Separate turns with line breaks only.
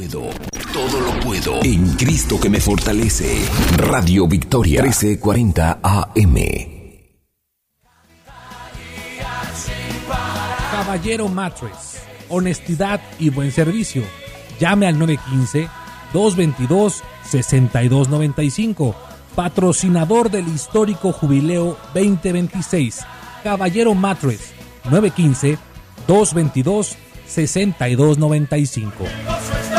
Todo lo puedo en Cristo que me fortalece. Radio Victoria 1340 AM.
Caballero Mattress, honestidad y buen servicio. Llame al 915-222-6295. Patrocinador del histórico Jubileo 2026. Caballero Mattress, 915-222-6295.